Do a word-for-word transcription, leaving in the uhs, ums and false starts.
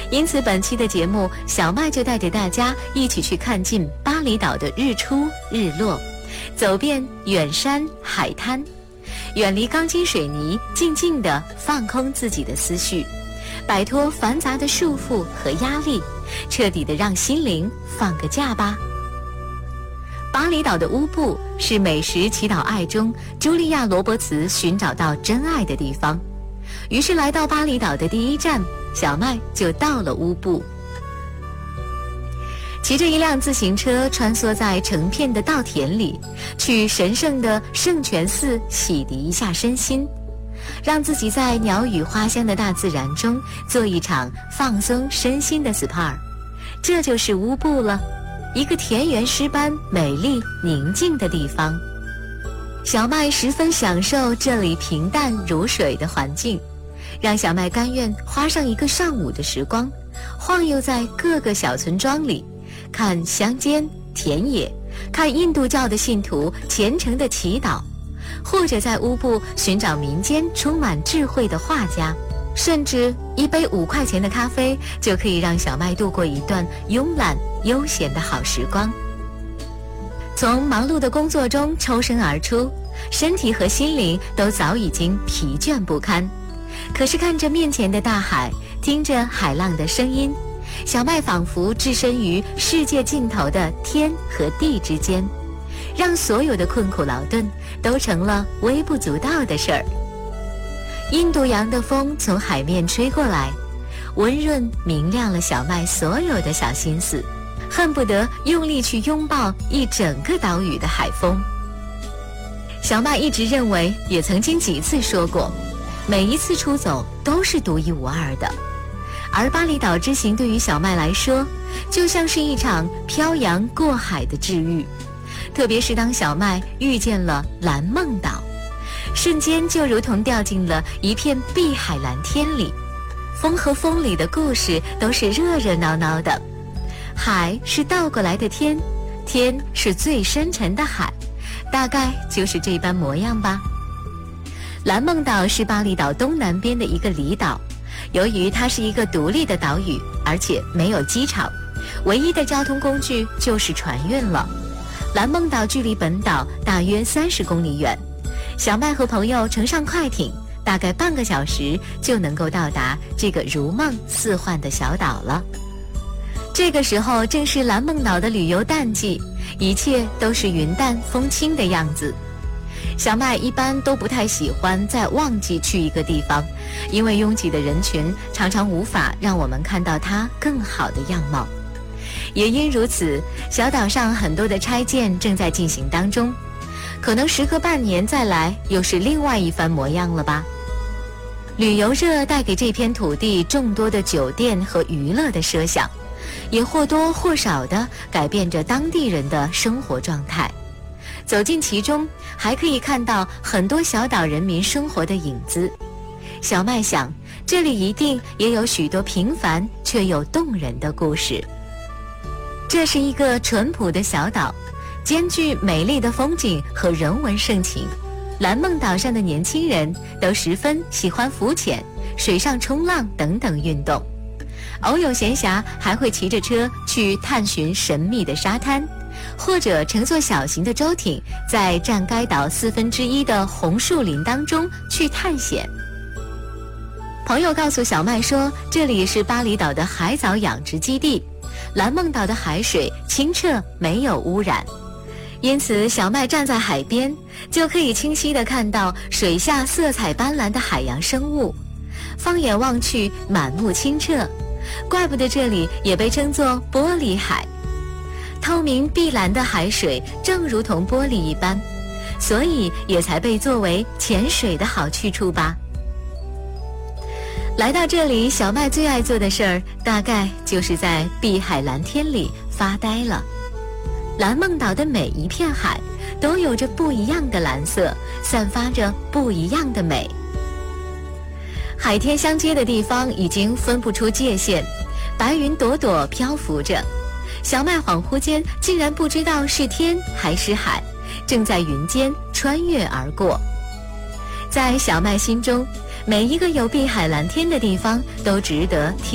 因此本期的节目，小麦就带着大家一起去看尽巴厘岛的日出日落，走遍远山海滩，远离钢筋水泥，静静地放空自己的思绪，摆脱繁杂的束缚和压力，彻底地让心灵放个假吧。巴厘岛的乌布是美食祈祷爱中茱莉亚·罗伯茨寻找到真爱的地方，于是来到巴厘岛的第一站，小麦就到了乌布。骑着一辆自行车穿梭在成片的稻田里，去神圣的圣泉寺洗涤一下身心，让自己在鸟语花香的大自然中做一场放松身心的 S P A。 这就是乌布了，一个田园诗般美丽宁静的地方。小麦十分享受这里平淡如水的环境，让小麦甘愿花上一个上午的时光，晃悠在各个小村庄里，看乡间田野，看印度教的信徒虔诚的祈祷，或者在乌布寻找民间充满智慧的画家，甚至一杯五块钱的咖啡就可以让小麦度过一段慵懒悠闲的好时光。从忙碌的工作中抽身而出，身体和心灵都早已经疲倦不堪，可是看着面前的大海，听着海浪的声音，小麦仿佛置身于世界尽头的天和地之间，让所有的困苦劳顿都成了微不足道的事儿。印度洋的风从海面吹过来，温润明亮了小麦所有的小心思，恨不得用力去拥抱一整个岛屿的海风。小麦一直认为，也曾经几次说过，每一次出走都是独一无二的。而巴厘岛之行对于小麦来说，就像是一场漂洋过海的治愈。特别是当小麦遇见了蓝梦岛，瞬间就如同掉进了一片碧海蓝天里。风和风里的故事都是热热闹闹的，海是倒过来的天，天是最深沉的海，大概就是这般模样吧。蓝梦岛是巴厘岛东南边的一个离岛，由于它是一个独立的岛屿，而且没有机场，唯一的交通工具就是船运了。蓝梦岛距离本岛大约三十公里远，小麦和朋友乘上快艇，大概半个小时就能够到达这个如梦似幻的小岛了。这个时候正是蓝梦岛的旅游淡季，一切都是云淡风轻的样子。小麦一般都不太喜欢在旺季去一个地方，因为拥挤的人群常常无法让我们看到它更好的样貌。也因如此，小岛上很多的拆建正在进行当中，可能时隔半年再来，又是另外一番模样了吧。旅游热带给这片土地众多的酒店和娱乐的设想，也或多或少地改变着当地人的生活状态。走进其中，还可以看到很多小岛人民生活的影子。小麦想，这里一定也有许多平凡却又动人的故事。这是一个淳朴的小岛，兼具美丽的风景和人文盛情。蓝梦岛上的年轻人都十分喜欢浮潜、水上冲浪等等运动，偶有闲暇还会骑着车去探寻神秘的沙滩，或者乘坐小型的舟艇，在占该岛四分之一的红树林当中去探险。朋友告诉小麦说，这里是巴厘岛的海藻养殖基地，蓝梦岛的海水清澈没有污染，因此小麦站在海边就可以清晰地看到水下色彩斑斓的海洋生物，放眼望去满目清澈，怪不得这里也被称作玻璃海。透明碧蓝的海水正如同玻璃一般，所以也才被作为潜水的好去处吧。来到这里，小麦最爱做的事儿大概就是在碧海蓝天里发呆了。蓝梦岛的每一片海都有着不一样的蓝色，散发着不一样的美。海天相接的地方已经分不出界限，白云朵朵漂浮着，小麦恍惚间竟然不知道是天还是海，正在云间穿越而过。在小麦心中，每一个有碧海蓝天的地方都值得听